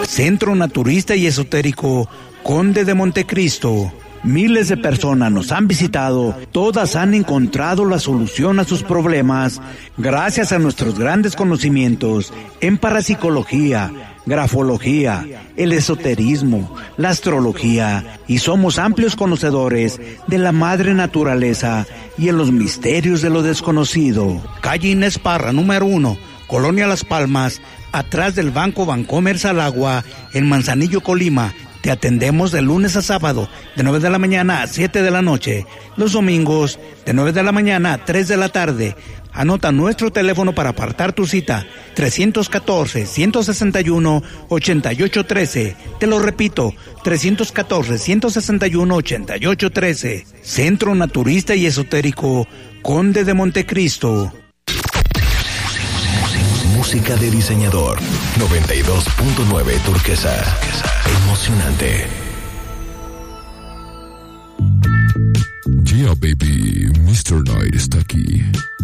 Centro Naturista y Esotérico Conde de Montecristo. Miles de personas nos han visitado, todas han encontrado la solución a sus problemas gracias a nuestros grandes conocimientos en parapsicología, grafología, el esoterismo, la astrología, y somos amplios conocedores de la madre naturaleza y en los misterios de lo desconocido. Calle Inés Parra, número 1, Colonia Las Palmas, atrás del Banco Bancomer Salagua, en Manzanillo, Colima. Te atendemos de lunes a sábado, de 9 de la mañana a 7 de la noche. Los domingos, de 9 de la mañana a 3 de la tarde. Anota nuestro teléfono para apartar tu cita, 314-161-8813. Te lo repito, 314-161-8813. Centro Naturista y Esotérico Conde de Montecristo. Música de diseñador. 92.9 Turquesa. Emocionante. Yeah, baby, Mr. Knight está aquí.